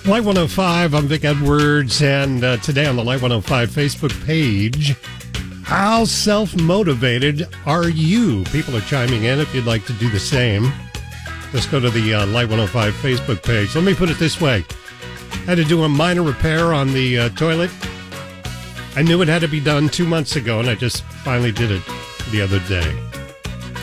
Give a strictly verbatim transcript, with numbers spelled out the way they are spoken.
Light one oh five, I'm Vic Edwards, and uh, today on the Light one oh five Facebook page, how self-motivated are you? People are chiming in if you'd like to do the same. Just go to the uh, Light one oh five Facebook page. Let me put it this way. I had to do a minor repair on the uh, toilet. I knew it had to be done two months ago, and I just finally did it the other day.